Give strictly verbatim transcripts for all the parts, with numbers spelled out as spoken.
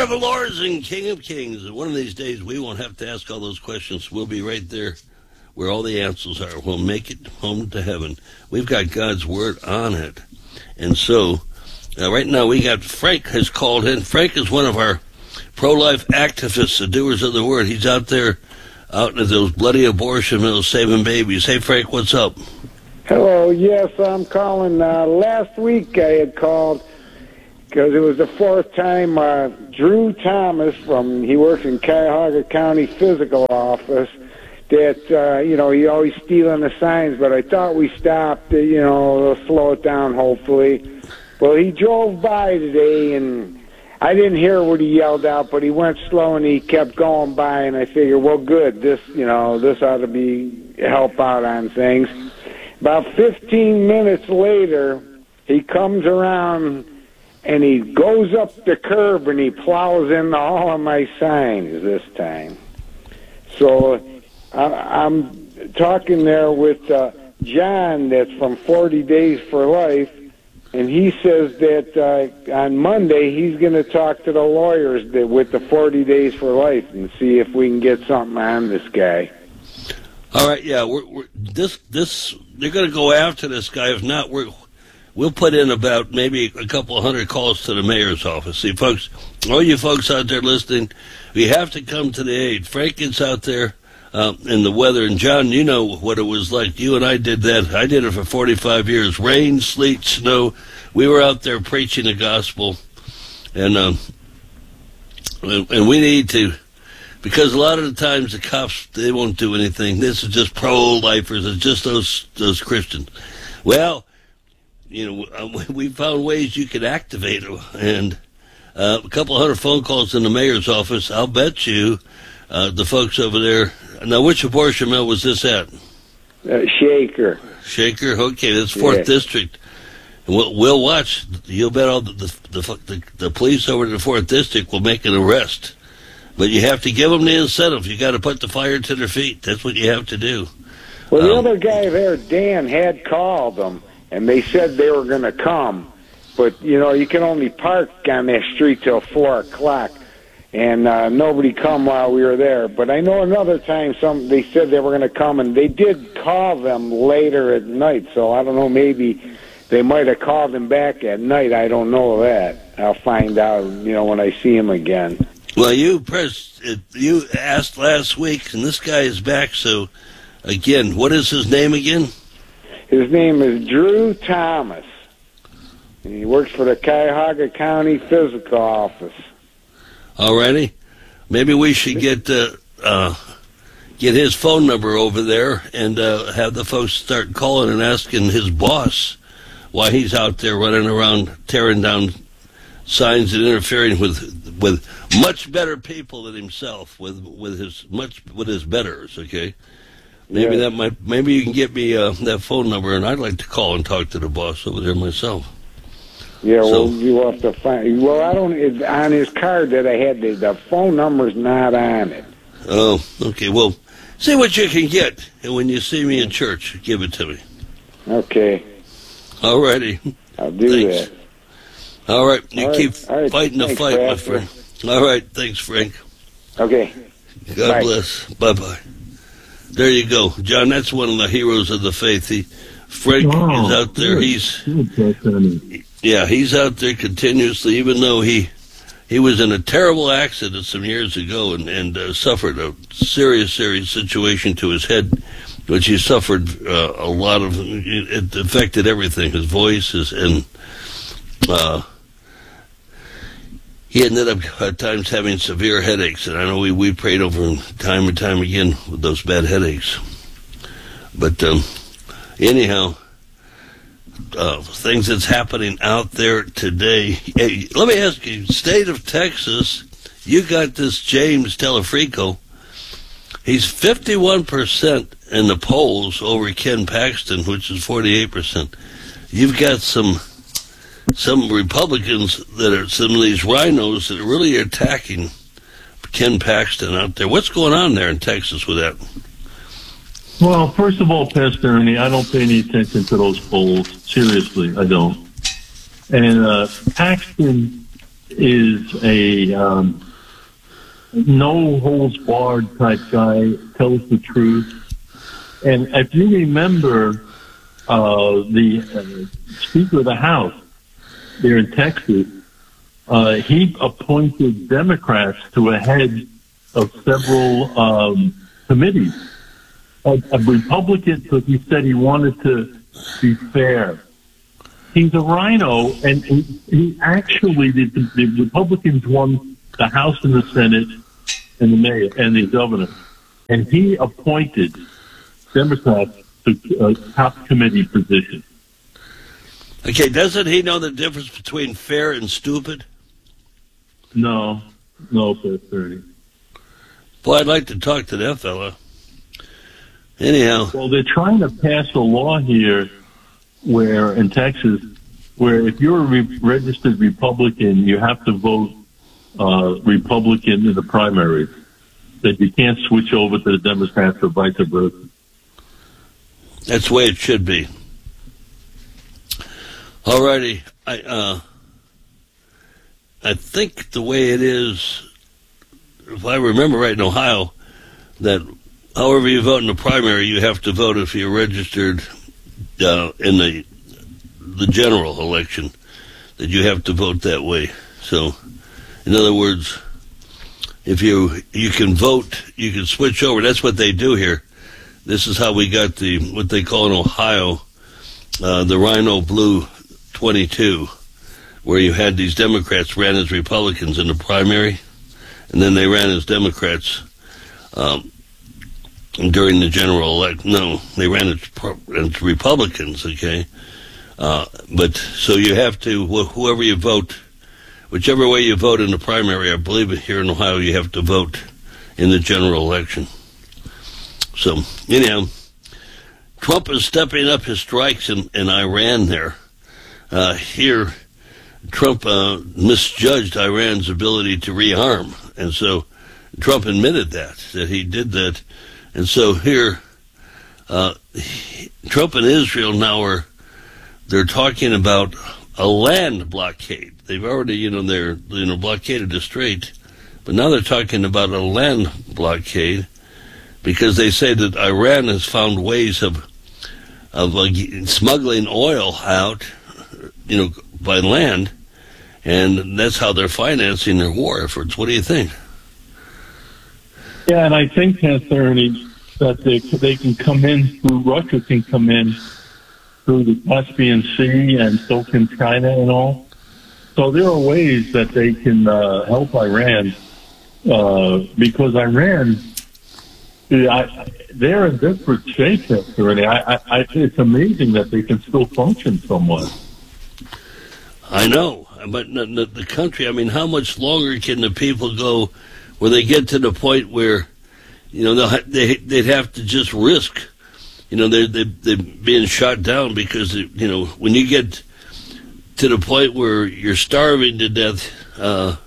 Lord of Lords and King of Kings. And one of these days, we won't have to ask all those questions. We'll be right there where all the answers are. We'll make it home to heaven. We've got God's Word on it. And so, uh, right now, we got Frank has called in. Frank is one of our pro-life activists, the doers of the Word. He's out there, out in those bloody abortion mills, saving babies. Hey, Frank, what's up? Hello, yes, I'm calling. Uh, last week I had called because it was the fourth time uh, Drew Thomas from, he works in Cuyahoga County Physical Office, that, uh, you know, he always stealing the signs, but I thought we stopped, uh, you know, they'll slow it down hopefully. Well, he drove by today, and I didn't hear what he yelled out, but he went slow and he kept going by, and I figured, well, good, this, you know, this ought to be help out on things. About fifteen minutes later, he comes around and he goes up the curb and he plows into all of my signs this time. So I, I'm talking there with uh, John, that's from forty days for Life, and he says that uh, on Monday he's going to talk to the lawyers that, with the forty days for Life and see if we can get something on this guy. All right, yeah, we're, we're, this this they're going to go after this guy. If not, we're we'll put in about maybe a couple of hundred calls to the mayor's office. See, folks, all you folks out there listening, we have to come to the aid. Frank gets out there uh, in the weather, and John, you know what it was like. You and I did that. I did it for forty-five years. Rain, sleet, snow. We were out there preaching the gospel, and um, and, and we need to. Because a lot of the times the cops, they won't do anything. This is just pro-lifers. It's just those those Christians. Well, you know, we found ways you could activate them. And uh, a couple of hundred phone calls in the mayor's office. I'll bet you uh, the folks over there. Now, which abortion mill was this at? Uh, Shaker. Shaker? Okay, that's fourth Yeah. District. And we'll, we'll watch. You'll bet all the the, the the the police over in the fourth District will make an arrest. But you have to give them the incentive. You got to put the fire to their feet. That's what you have to do. Well, the um, other guy there, Dan, had called them, and they said they were going to come. But, you know, you can only park on that street till four o'clock, and uh, nobody come while we were there. But I know another time some they said they were going to come, and they did call them later at night. So I don't know, maybe they might have called them back at night. I don't know that. I'll find out, you know, when I see them again. Well, you pressed, you asked last week, and this guy is back. So, again, what is his name again? His name is Drew Thomas. And he works for the Cuyahoga County Physical Office. All righty. Maybe we should get uh, uh, get his phone number over there and uh, have the folks start calling and asking his boss why he's out there running around tearing down signs and interfering with with much better people than himself, with with his much with his betters. Okay, maybe yeah. that might maybe you can get me uh, that phone number, and I'd like to call and talk to the boss over there myself. Yeah, so, well, you have to find. Well, I don't. It, on his card that I had, the, the phone number's not on it. Oh, okay. Well, see what you can get, and when you see me in church, give it to me. Okay. All righty. I'll do Thanks. that. All right, you All right. keep All right. fighting the Thanks, fight, my Pastor. friend. All right, thanks, Frank. Okay. God Bye. bless. Bye-bye. There you go. John, that's one of the heroes of the faith. He, Frank Wow. is out there. Good. He's, Good. yeah, he's out there continuously, even though he he was in a terrible accident some years ago and, and uh, suffered a serious, serious situation to his head, which he suffered uh, a lot of, it, it affected everything, his voice, his, and uh, he ended up at times having severe headaches, and I know we, we prayed over him time and time again with those bad headaches. But um, anyhow, uh, things that's happening out there today. Hey, let me ask you, state of Texas, you got this James Telefrico. He's fifty-one percent in the polls over Ken Paxton, which is forty-eight percent. You've got some some Republicans that are, some of these rhinos that are really attacking Ken Paxton out there. What's going on there in Texas with that? Well, first of all, Pastor Ernie, I don't pay any attention to those polls. Seriously, I don't. And uh, Paxton is a um, no holds barred type guy, tells the truth. And if you remember, uh, the uh, Speaker of the House there in Texas, uh, he appointed Democrats to a head of several um, committees. A, a Republican, because he said he wanted to be fair. He's a rhino, and he, he actually, the, the Republicans won the House and the Senate and the mayor and the governor, and he appointed Democrats to uh, top committee positions. Okay, doesn't he know the difference between fair and stupid? No, no, for thirty. Boy, I'd like to talk to that fella. Anyhow. Well, they're trying to pass a law here where, in Texas, where if you're a re- registered Republican, you have to vote uh, Republican in the primaries. That you can't switch over to the Democrats or vice versa. That's the way it should be. All righty. I, uh, I think the way it is, if I remember right in Ohio, that however you vote in the primary, you have to vote if you're registered uh, in the the general election, that you have to vote that way. So, in other words, if you you can vote, you can switch over. That's what they do here. This is how we got the what they call in Ohio uh, the Rhino Blue twenty-two, where you had these Democrats ran as Republicans in the primary, and then they ran as Democrats um, during the general election. No, they ran as, as Republicans, okay? Uh, but, so you have to, wh- whoever you vote, whichever way you vote in the primary, I believe here in Ohio you have to vote in the general election. So, anyhow, Trump is stepping up his strikes in, in Iran there. Uh, here, Trump uh, misjudged Iran's ability to rearm, and so Trump admitted that, that he did that. And so here, uh, he, Trump and Israel now are, they're talking about a land blockade. They've already, you know, they're, you know, blockaded the strait, but now they're talking about a land blockade because they say that Iran has found ways of, of uh, smuggling oil out, you know, by land, and that's how they're financing their war efforts. What do you think? Yeah, and I think, Anthony, that they they can come in through Russia, can come in through the Caspian Sea, and so can China and all. So there are ways that they can uh, help Iran uh, because Iran, I, they're in desperate shape, Anthony. I, I, I, it's amazing that they can still function somewhat. I know, but the, the country, I mean, how much longer can the people go where they get to the point where, you know, they'll ha- they, they'd have to just risk, you know, they're, they're, they're being shot down because, you know, when you get to the point where you're starving to death, uh,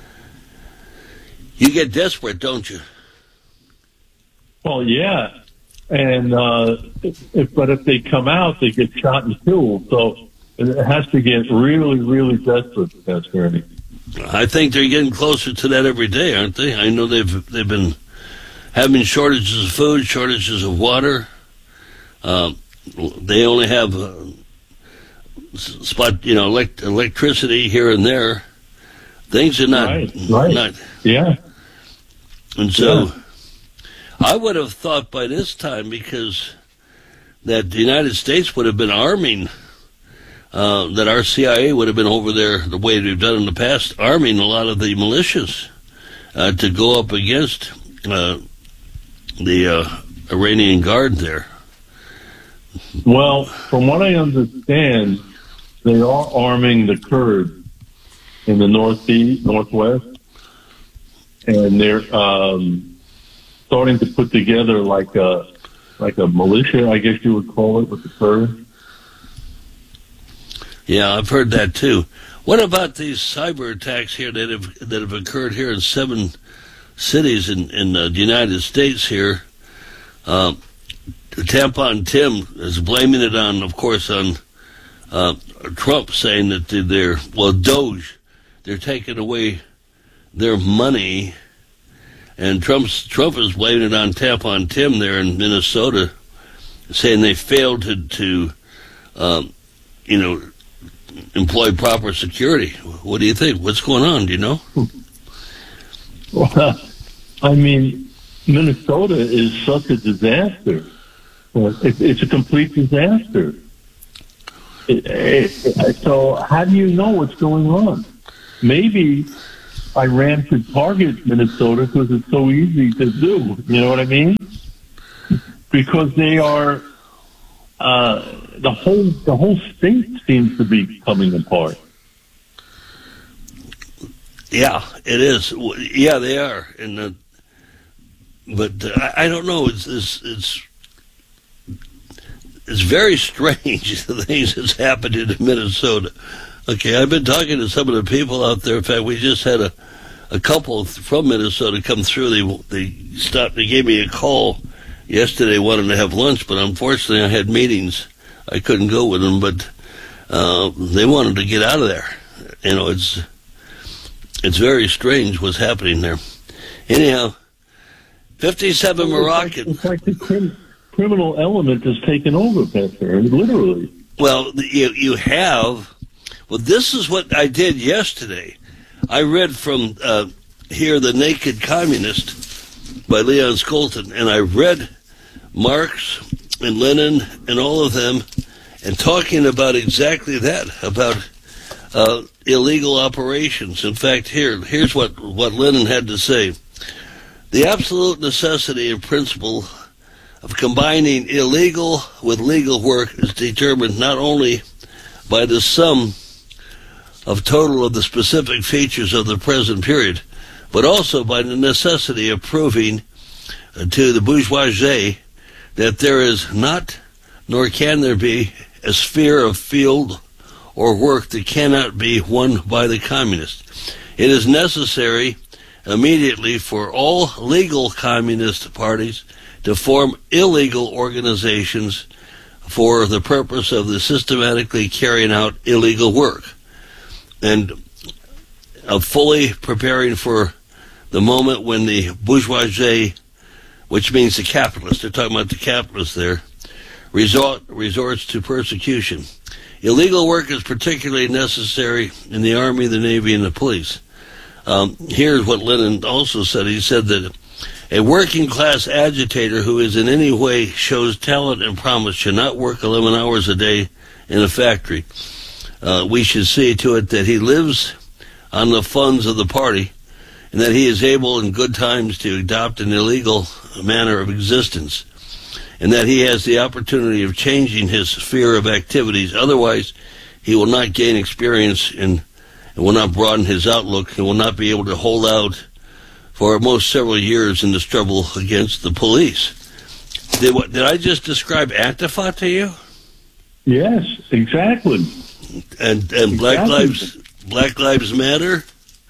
you get desperate, don't you? Well, yeah. And, uh, if, if, but if they come out, they get shot and killed. So it has to get really, really desperate, that's Ernie. I think they're getting closer to that every day, aren't they? I know they've they've been having shortages of food, shortages of water. Um, they only have uh, spot, you know, elect- electricity here and there. Things are not, right, right. not. Yeah. And so, yeah. I would have thought by this time, because that the United States would have been arming. Uh, that our C I A would have been over there the way we've done in the past, arming a lot of the militias uh, to go up against uh, the uh, Iranian Guard there. Well, from what I understand, they are arming the Kurds in the northeast, northwest, and they're um, starting to put together like a like a militia, I guess you would call it, with the Kurds. Yeah, I've heard that too. What about these cyber attacks here that have that have occurred here in seven cities in in uh, the United States here? Uh, Tampon Tim is blaming it on, of course, on uh, Trump, saying that they're well Doge. they're taking away their money, and Trump's Trump is blaming it on Tampon Tim there in Minnesota, saying they failed to to um, you know employ proper security. What do you think? What's going on? Do you know? Well, I mean, Minnesota is such a disaster. It, it's a complete disaster. It, it, so how do you know what's going on? Maybe I ran to target Minnesota because it's so easy to do. You know what I mean? Because they are uh, the whole the whole state seems to be coming apart. Yeah, it is. Yeah, they are. And uh, but uh, I, I don't know. It's it's it's it's very strange the things that's happened in Minnesota. Okay, I've been talking to some of the people out there. In fact, we just had a a couple from Minnesota come through. They they stopped. They gave me a call yesterday, wanting to have lunch, but unfortunately, I had meetings. I couldn't go with them, but uh, they wanted to get out of there. You know, it's. It's very strange what's happening there. Anyhow, fifty-seven Moroccan. It's like the crim- criminal element has taken over, Pastor, literally. Well, you, you have. Well, this is what I did yesterday. I read from uh, here, The Naked Communist by Leon Skolton, and I read Marx and Lenin and all of them, and talking about exactly that, about Uh, illegal operations. In fact, here, here's what, what Lenin had to say. The absolute necessity and principle of combining illegal with legal work is determined not only by the sum of total of the specific features of the present period, but also by the necessity of proving uh, to the bourgeoisie that there is not, nor can there be, a sphere of field or work that cannot be won by the communists. It is necessary immediately for all legal communist parties to form illegal organizations for the purpose of the systematically carrying out illegal work and of fully preparing for the moment when the bourgeoisie, which means the capitalists, they're talking about the capitalists there, resort, resorts to persecution. Illegal work is particularly necessary in the Army, the Navy, and the police. Um, here's what Lenin also said. He said that a working-class agitator who is in any way shows talent and promise should not work eleven hours a day in a factory. Uh, we should see to it that he lives on the funds of the party and that he is able in good times to adopt an illegal manner of existence, and that he has the opportunity of changing his sphere of activities. Otherwise, he will not gain experience and, and will not broaden his outlook. He will not be able to hold out for most several years in the struggle against the police. Did, what, did I just describe Antifa to you? Yes, exactly. And and Black exactly. Lives Black Lives Matter.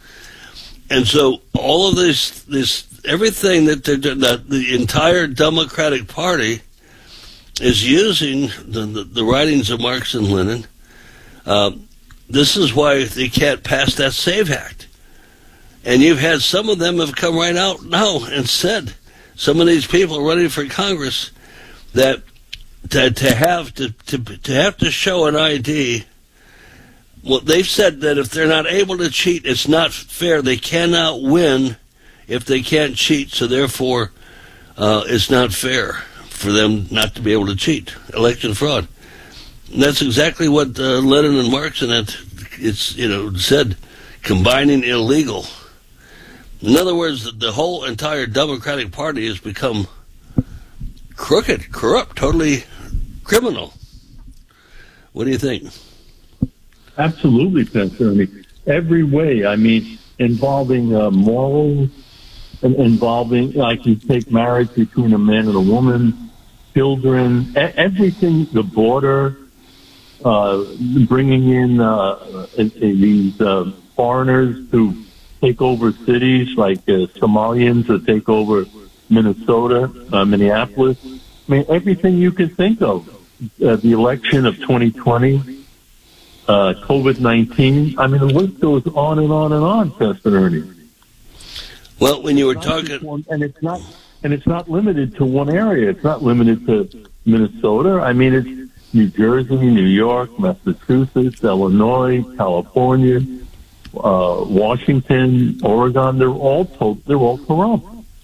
And so all of this this. Everything that, that the entire Democratic Party is using, the, the, the writings of Marx and Lenin, uh, this is why they can't pass that SAVE Act. And you've had some of them have come right out now and said, some of these people running for Congress, that to, to have to, to to have to show an I D. Well, they've said that if they're not able to cheat, it's not fair. They cannot win if they can't cheat, so therefore uh, it's not fair for them not to be able to cheat. Election fraud. And that's exactly what uh, Lenin and Marx and that it's you know said, combining illegal. In other words, the, the whole entire Democratic Party has become crooked, corrupt, totally criminal. What do you think? Absolutely, Pastor. I mean, every way. I mean, involving uh, morals, and involving, like you take marriage between a man and a woman, children, e- everything, the border, uh, bringing in uh, these uh, foreigners to take over cities like uh, Somalians to take over Minnesota, uh, Minneapolis. I mean, everything you can think of. Uh, the election of twenty twenty, uh, COVID nineteen. I mean, the list goes on and on and on, Pastor Ernie. Well, when you were Not talking, just one- and it's not, and it's not limited to one area. It's not limited to Minnesota. I mean, it's New Jersey, New York, Massachusetts, Illinois, California, uh, Washington, Oregon. They're all to- they're all corrupt.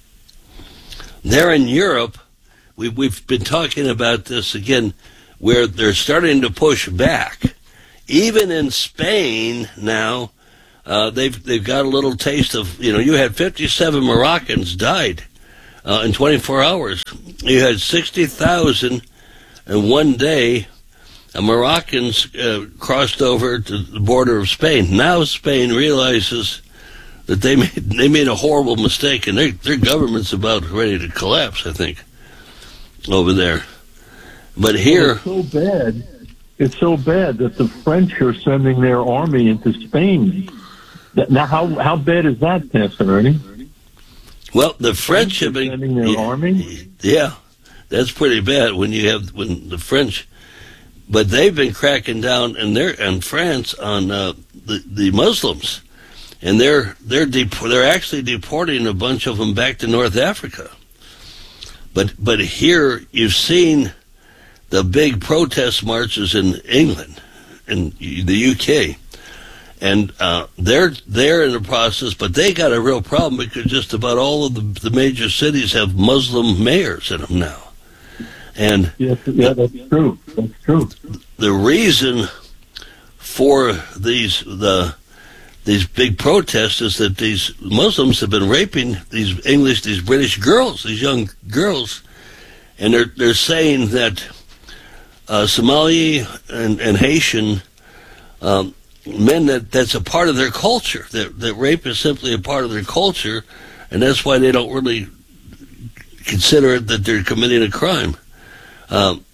there in Europe, we, we've been talking about this again, where they're starting to push back. Even in Spain now, uh, they've they've got a little taste of, you know, you had fifty-seven Moroccans died uh, in twenty-four hours. You had sixty thousand in one day. Uh, Moroccans uh, crossed over to the border of Spain. Now Spain realizes that they made they made a horrible mistake, and their their government's about ready to collapse, I think, over there. But here, It's so bad. It's so bad that the French are sending their army into Spain. That- Now, how how bad is that, Pastor Ernie? well, the French have been sending their yeah, army? Yeah, that's pretty bad when you have when the French, but they've been cracking down in their in France on uh, the the Muslims, and they're they're dep- they're actually deporting a bunch of them back to North Africa. But but here you've seen the big protest marches in England, in the U K, and uh, they're they're in the process, but they got a real problem because just about all of the, the major cities have Muslim mayors in them now, and Yes, yeah, that's true. That's true. the reason for these the these big protests is that these Muslims have been raping these English, these British girls, these young girls, and they're they're saying that uh, Somali and, and Haitian um, men that that's a part of their culture. That that rape is simply a part of their culture, and that's why they don't really consider it that they're committing a crime. Um,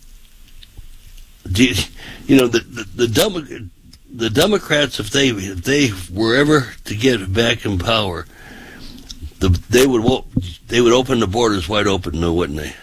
do you, you know the the, the dumb. The Democrats, if they if they were ever to get back in power, the, they would they would open the borders wide open, no, wouldn't they?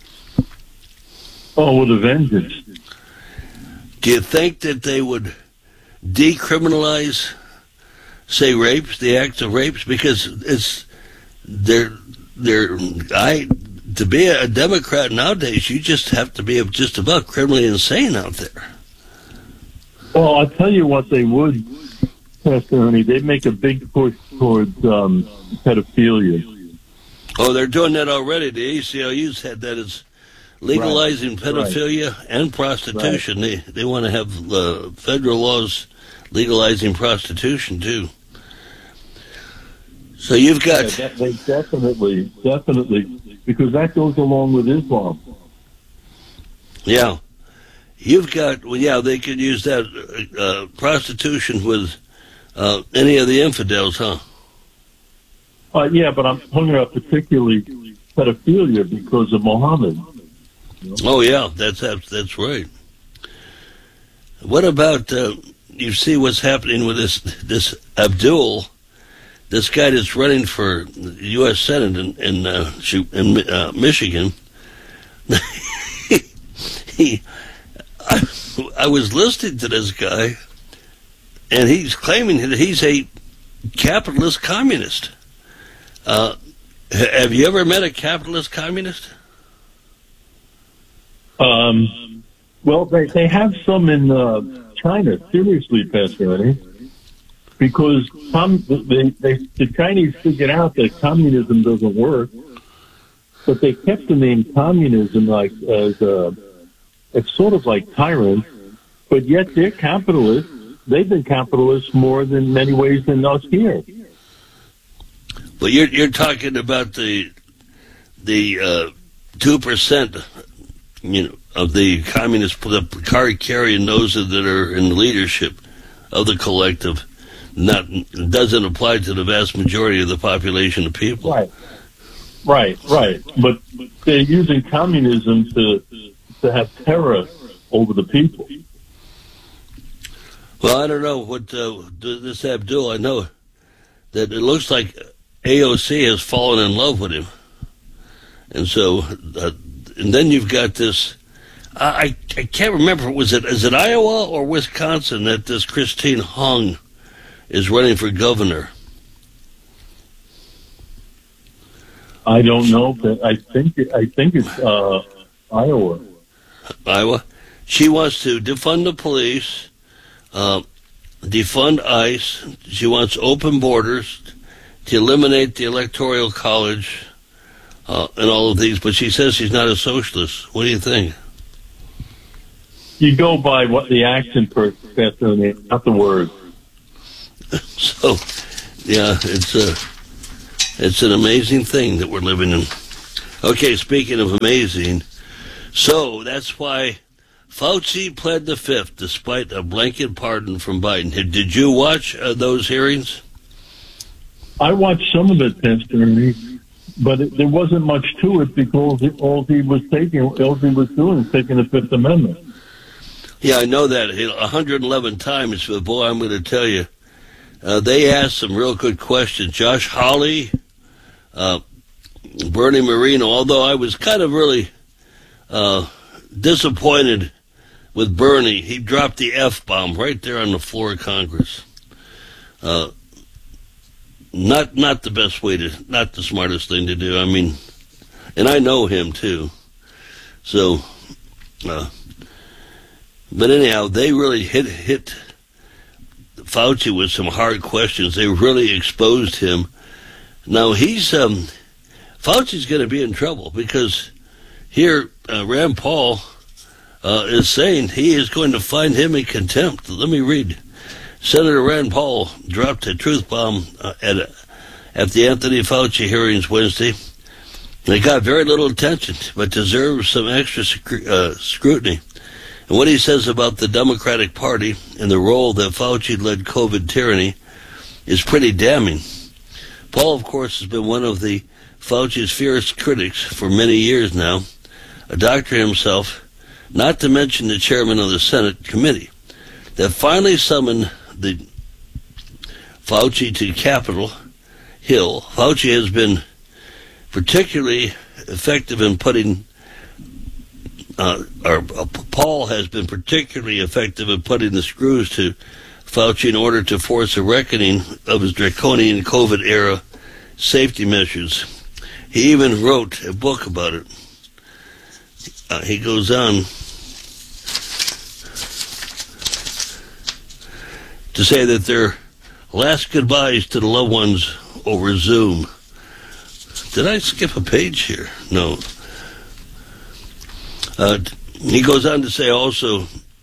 Oh, with a vengeance. Do you think that they would decriminalize, say, rapes, the acts of rapes, because it's they're they're I to be a Democrat nowadays, you just have to be just about criminally insane out there. Well, I'll tell you what they would, Pastor Ernie. They'd make a big push towards um, pedophilia. Oh, they're doing that already. The A C L U's had that as legalizing Right. pedophilia right. and prostitution. Right. They they want to have uh, federal laws legalizing prostitution too. So you've got Yeah, that, they definitely, definitely, because that goes along with Islam. yeah. You've got, well, yeah, they could use that uh, prostitution with uh, any of the infidels, huh? Uh, yeah, but I'm talking about particularly pedophilia because of Muhammad. You know? Oh, yeah, that's that's right. What about, uh, you see what's happening with this this Abdul, this guy that's running for the U S Senate in, in, uh, in uh, Michigan? he... I, I was listening to this guy, and he's claiming that he's a capitalist communist. Uh, have you ever met a capitalist communist? Um, well, they, they have some in uh, China, seriously, Pastor Ernie, because com- they, they, the Chinese figured out that communism doesn't work, but they kept the name communism like as a... It's sort of like tyrants, but yet they're capitalists. They've been capitalists more than many ways than us here. But you're you're talking about the the uh, two percent, you know, of the communist, the card carrying those that are in the leadership of the collective. Not doesn't apply to the vast majority of the population of people. Right, right, right. But they're using communism to. to have terror over the people. Well, I don't know what uh, this Abdul. I know that it looks like A O C has fallen in love with him, and so, uh, and then you've got this I, I can't remember. Was it is it Iowa or Wisconsin that this Christine Hung is running for governor? I don't know, but I think it, I think it's uh, Iowa. Iowa. She wants to defund the police, uh, defund ICE. She wants open borders, to eliminate the Electoral College, uh, and all of these. But she says she's not a socialist. What do you think? You go by what the action per not the word. So, yeah, it's a it's an amazing thing that we're living in. Okay, speaking of amazing, so that's why Fauci pled the fifth despite a blanket pardon from Biden. Did you watch uh, those hearings? I watched some of it, Pastor Ernie, but it, there wasn't much to it because it, all he was taking, all he was doing was taking the Fifth Amendment. Yeah, I know that one hundred eleven times, but boy, I'm going to tell you, uh, they asked some real good questions. Josh Hawley, uh, Bernie Moreno, although I was kind of really uh, disappointed with Bernie. He dropped the F-bomb right there on the floor of Congress. Uh, not not the best way to, not the smartest thing to do. I mean, and I know him too. So, uh, but anyhow, they really hit hit Fauci with some hard questions. They really exposed him. Now he's um, Fauci's going to be in trouble because here uh, Rand Paul uh, is saying he is going to find him in contempt. Let me read. Senator Rand Paul dropped a truth bomb uh, at a, at the Anthony Fauci hearings Wednesday. It got very little attention, but deserves some extra sc- uh, scrutiny. And what he says about the Democratic Party and the role that Fauci-led COVID tyranny is pretty damning. Paul, of course, has been one of the Fauci's fierce critics for many years now, a doctor himself, not to mention the chairman of the Senate committee that finally summoned the Fauci to Capitol Hill. Fauci has been particularly effective in putting Uh, or uh, Paul has been particularly effective in putting the screws to Fauci in order to force a reckoning of his draconian COVID-era safety measures. He even wrote a book about it. Uh, he goes on to say that their last goodbyes to the loved ones over Zoom. Did I skip a page here? No. Uh, he goes on to say also,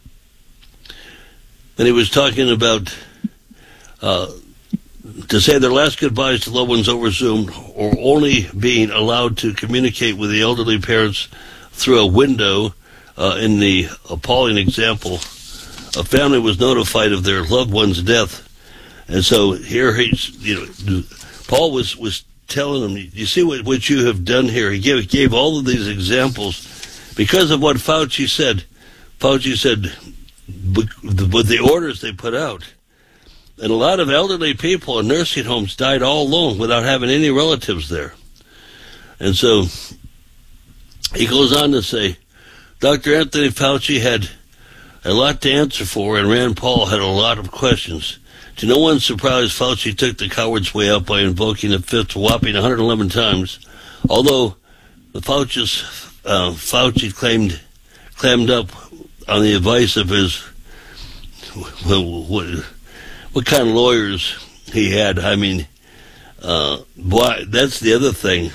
when he was talking about, uh, to say their last goodbyes to loved ones over Zoom, or only being allowed to communicate with the elderly parents through a window. Uh, in the appalling example, a family was notified of their loved one's death. And so here he's, you know, Paul was, was telling them, you see what, what you have done here. He gave, gave all of these examples because of what Fauci said. Fauci said, with the orders they put out, and a lot of elderly people in nursing homes died all alone without having any relatives there. And so he goes on to say, Doctor Anthony Fauci had a lot to answer for, and Rand Paul had a lot of questions. To no one's surprise, Fauci took the coward's way out by invoking the fifth whopping one hundred eleven times, although the Fauci's Uh, Fauci claimed, clammed up on the advice of his, well, what, what kind of lawyers he had. I mean, uh, boy, that's the other thing,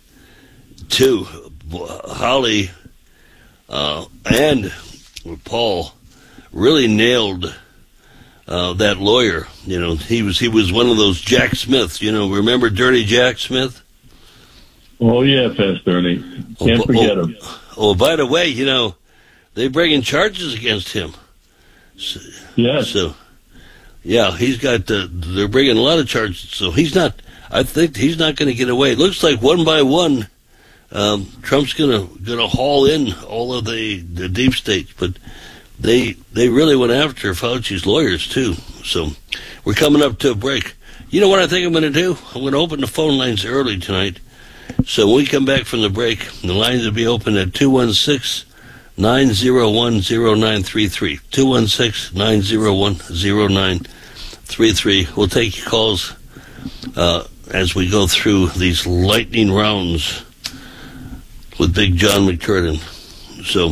too. Holly uh, and Paul really nailed uh, that lawyer. You know, he was he was one of those Jack Smiths. You know, remember Dirty Jack Smith? Oh, yeah, Pastor Ernie. Can't oh, forget oh, him. Oh, by the way, you know, they're bringing charges against him. So, yes. So, yeah, he's got, uh, they're bringing a lot of charges. So he's not, I think he's not going to get away. It looks like one by one, um, Trump's going to going to haul in all of the, the deep states. But they they really went after Fauci's lawyers, too. So we're coming up to a break. You know what I think I'm going to do? I'm going to open the phone lines early tonight. So when we come back from the break, the lines will be open at two one six, nine zero one, zero nine three three. two one six, nine zero one, zero nine three three. We'll take your calls uh, as we go through these lightning rounds with Big John McCurtain. So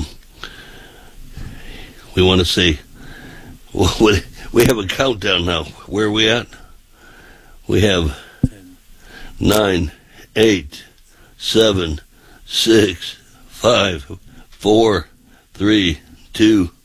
we want to say, we have a countdown now. Where are we at? We have nine, eight, seven, six, five, four, three, two,